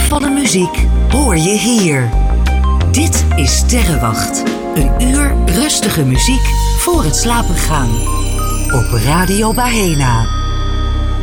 ontspannen muziek hoor je hier. Dit is Sterrenwacht. Een uur rustige muziek voor het slapen gaan. Op Radio Bahena.